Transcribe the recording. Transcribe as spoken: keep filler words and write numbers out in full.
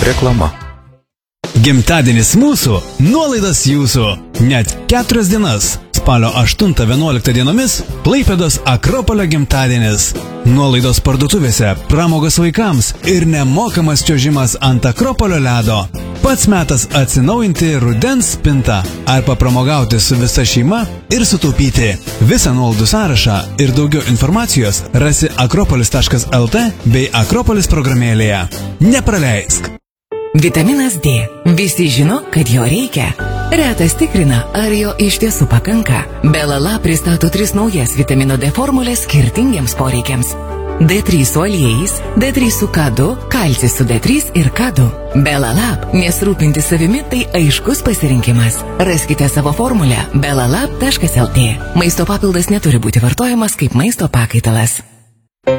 Reklama. Gimtadienis mūsų, nuolaidas jūsų. Net keturias dienas. Spalio aštuntą vienuoliktą dienomis Klaipėdos Akropolio gimtadienis. Nuolaidos parduotuvėse, pramogos vaikams ir nemokamas čiuožimas ant Akropolio ledo. Pats metas atsinaujinti rudens spintą arba pramogauti su visa šeima ir sutaupyti. Visą nuolaidų sąrašą ir daugiau informacijos rasi akropolis taškas el tė bei Akropolis programėlėje. Nepraleisk! Vitaminas D. Visi žino, kad jo reikia. Retas tikrina, ar jo iš tiesų pakanka. Belala pristato tris naujas vitamino D formulės skirtingiems poreikiams. D trys su aliejais, D trys su K du, kalcis su D trys ir K du. Belalab, nes rūpinti savimi tai aiškus pasirinkimas. Raskite savo formulę belalab taškas el tė. Maisto papildas neturi būti vartojamas kaip maisto pakaitalas.